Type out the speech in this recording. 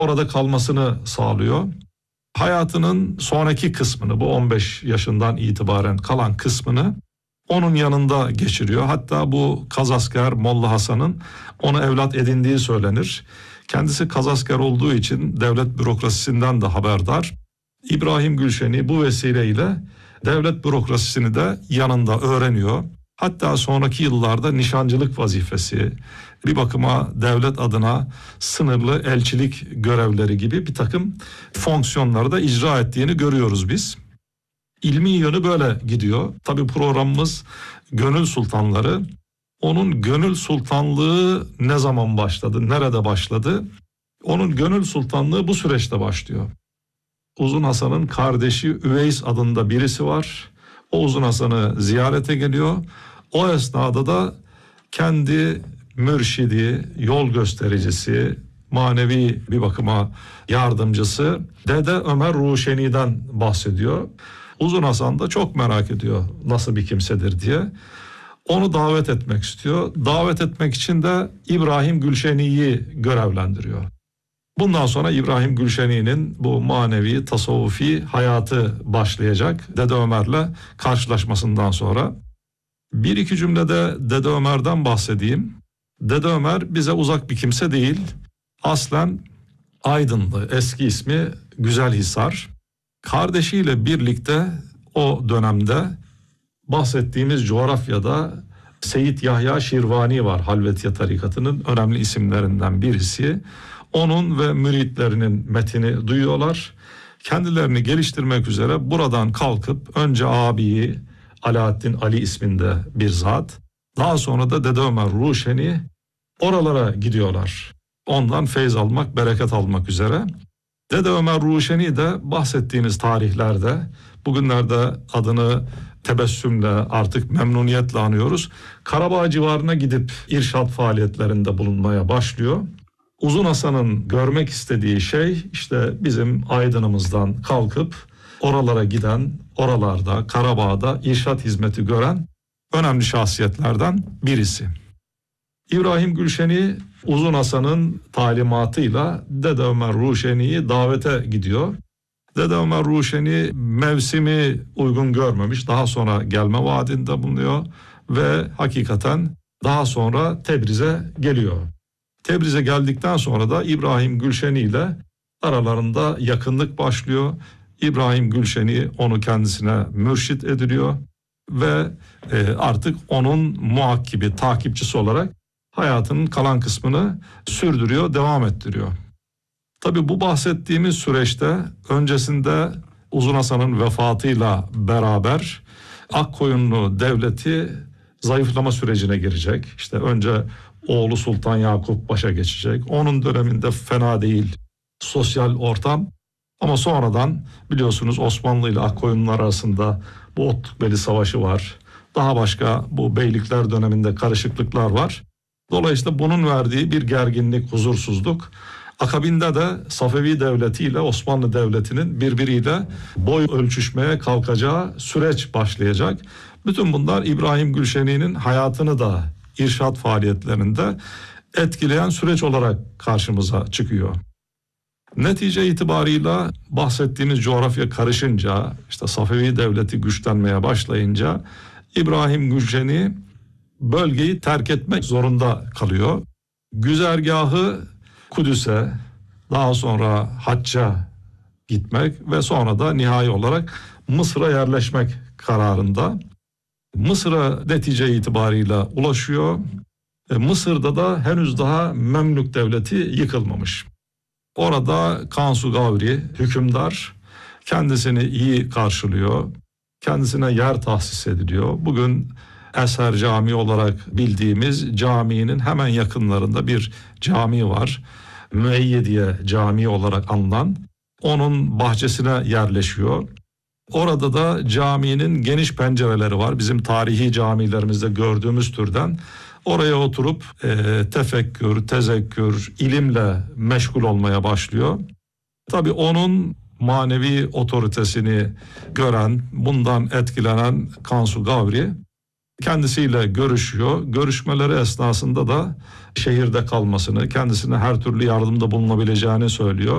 orada kalmasını sağlıyor. Hayatının sonraki kısmını, bu 15 yaşından itibaren kalan kısmını onun yanında geçiriyor. Hatta bu Kazasker Molla Hasan'ın onu evlat edindiği söylenir. Kendisi Kazasker olduğu için devlet bürokrasisinden de haberdar. İbrahim Gülşen'i bu vesileyle devlet bürokrasisini de yanında öğreniyor. Hatta sonraki yıllarda nişancılık vazifesi, bir bakıma devlet adına sınırlı elçilik görevleri gibi bir takım fonksiyonları da icra ettiğini görüyoruz biz. İlmi yönü böyle gidiyor. Tabii programımız Gönül Sultanları. Onun gönül sultanlığı ne zaman başladı, nerede başladı? Onun gönül sultanlığı bu süreçte başlıyor. Uzun Hasan'ın kardeşi Üveys adında birisi var. O Uzun Hasan'ı ziyarete geliyor. O esnada da kendi mürşidi, yol göstericisi, manevi bir bakıma yardımcısı Dede Ömer Ruşeni'den bahsediyor. Uzun Hasan da çok merak ediyor nasıl bir kimsedir diye. Onu davet etmek istiyor. Davet etmek için de İbrahim Gülşeni'yi görevlendiriyor. Bundan sonra İbrahim Gülşeni'nin bu manevi, tasavvufi hayatı başlayacak Dede Ömer'le karşılaşmasından sonra. Bir iki cümlede Dede Ömer'den bahsedeyim. Dede Ömer bize uzak bir kimse değil. Aslen Aydınlı, eski ismi Güzelhisar. Kardeşiyle birlikte o dönemde bahsettiğimiz coğrafyada Seyyid Yahya Şirvani var, Halvetiye tarikatının önemli isimlerinden birisi. Onun ve müritlerinin metini duyuyorlar. Kendilerini geliştirmek üzere buradan kalkıp önce abiyi Alaaddin Ali isminde bir zat, daha sonra da Dede Ömer Ruşeni oralara gidiyorlar. Ondan feyz almak, bereket almak üzere. Dede Ömer Ruşeni de bahsettiğimiz tarihlerde, bugünlerde adını tebessümle, artık memnuniyetle anıyoruz. Karabağ civarına gidip irşad faaliyetlerinde bulunmaya başlıyor. Uzun Hasan'ın görmek istediği şey işte bizim Aydın'ımızdan kalkıp oralara giden, oralarda Karabağ'da irşad hizmeti gören önemli şahsiyetlerden birisi. İbrahim Gülşeni Uzun Hasan'ın talimatıyla Dede Ömer Ruşeni'yi davete gidiyor. Dede Ömer Ruşeni mevsimi uygun görmemiş, daha sonra gelme vaadinde bulunuyor ve hakikaten daha sonra Tebriz'e geliyor. Tebriz'e geldikten sonra da İbrahim Gülşeni ile aralarında yakınlık başlıyor. İbrahim Gülşeni onu kendisine mürşit ediliyor ve artık onun muhakkibi, takipçisi olarak hayatının kalan kısmını sürdürüyor, devam ettiriyor. Tabii bu bahsettiğimiz süreçte öncesinde Uzun Hasan'ın vefatıyla beraber Akkoyunlu devleti zayıflama sürecine girecek. İşte önce oğlu Sultan Yakup başa geçecek. Onun döneminde fena değil sosyal ortam. Ama sonradan biliyorsunuz Osmanlı ile Akkoyunlular arasında bu Otlukbeli Savaşı var. Daha başka bu beylikler döneminde karışıklıklar var. Dolayısıyla bunun verdiği bir gerginlik, huzursuzluk. Akabinde de Safevi Devleti ile Osmanlı Devleti'nin birbiriyle boy ölçüşmeye kalkacağı süreç başlayacak. Bütün bunlar İbrahim Gülşeni'nin hayatını da irşad faaliyetlerinde etkileyen süreç olarak karşımıza çıkıyor. Netice itibarıyla bahsettiğimiz coğrafya karışınca, işte Safevi Devleti güçlenmeye başlayınca İbrahim Gülşeni bölgeyi terk etmek zorunda kalıyor. Güzergahı Kudüs'e, daha sonra Hacca gitmek ve sonra da nihai olarak Mısır'a yerleşmek kararında. Mısır'a netice itibarıyla ulaşıyor. Mısır'da da henüz daha Memlük Devleti yıkılmamış. Orada Kansu Gavri hükümdar kendisini iyi karşılıyor. Kendisine yer tahsis ediliyor. Bugün Eser Camii olarak bildiğimiz caminin hemen yakınlarında bir cami var. Müeyyediye Camii olarak anılan. Onun bahçesine yerleşiyor. Orada da caminin geniş pencereleri var. Bizim tarihi camilerimizde gördüğümüz türden. Oraya oturup tefekkür, tezekkür, ilimle meşgul olmaya başlıyor. Tabii onun manevi otoritesini gören, bundan etkilenen Kansu Gavri kendisiyle görüşüyor. Görüşmeleri esnasında da şehirde kalmasını, kendisine her türlü yardımda bulunabileceğini söylüyor.